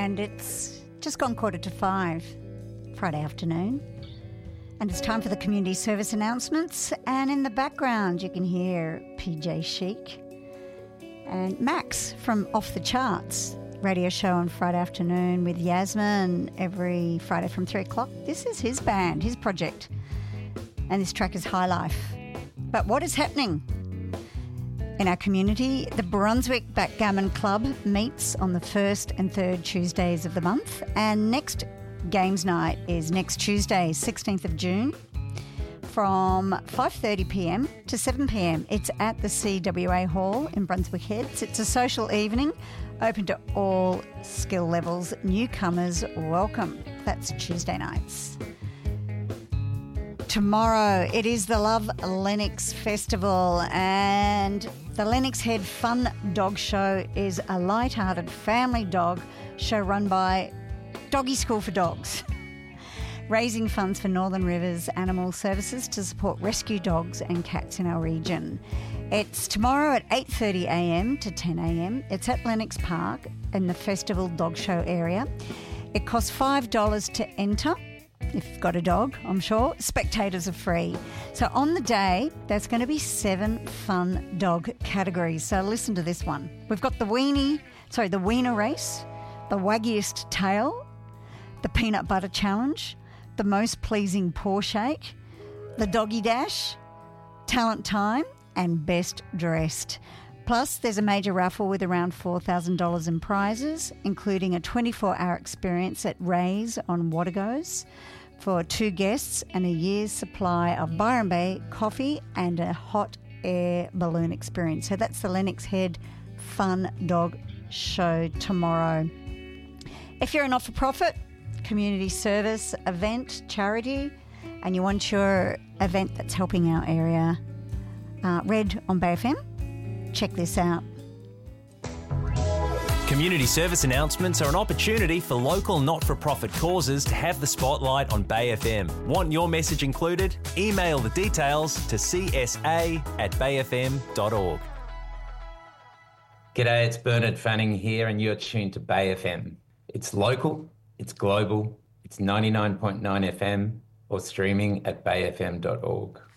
And it's just gone 5:15, Friday afternoon. And it's time for the community service announcements. And in the background, you can hear PJ Chic and Max from Off the Charts, radio show on Friday afternoon with Yasmin every Friday from 3 o'clock. This is his band, his project. And this track is High Life. But what is happening in our community? The Brunswick Backgammon Club meets on the first and third Tuesdays of the month. And next games night is next Tuesday, 16th of June, from 5:30pm to 7pm. It's at the CWA Hall in Brunswick Heads. It's a social evening open to all skill levels. Newcomers welcome. That's Tuesday nights. Tomorrow it is the Love Lennox Festival, and the Lennox Head Fun Dog Show is a light-hearted family dog show run by Doggy School for Dogs, raising funds for Northern Rivers Animal Services to support rescue dogs and cats in our region. It's tomorrow at 8:30am to 10am. It's at Lennox Park in the Festival Dog Show area. It costs $5 to enter. If you've got a dog, I'm sure. Spectators are free. So on the day, there's going to be 7 fun dog categories. So listen to this one. We've got the Wiener Race, the Waggiest Tail, the Peanut Butter Challenge, the Most Pleasing Paw Shake, the Doggy Dash, Talent Time, and Best Dressed. Plus, there's a major raffle with around $4,000 in prizes, including a 24-hour experience at Ray's on Watergoes for 2 guests and a year's supply of Byron Bay coffee and a hot air balloon experience. So that's the Lennox Head Fun Dog Show tomorrow. If you're a not-for-profit, community service, event, charity, and you want your event that's helping our area read on Bay FM, check this out. Community service announcements are an opportunity for local not-for-profit causes to have the spotlight on Bay FM. Want your message included? Email the details to csa@bayfm.org. G'day, it's Bernard Fanning here and you're tuned to Bay FM. It's local, it's global, it's 99.9 FM or streaming at bayfm.org.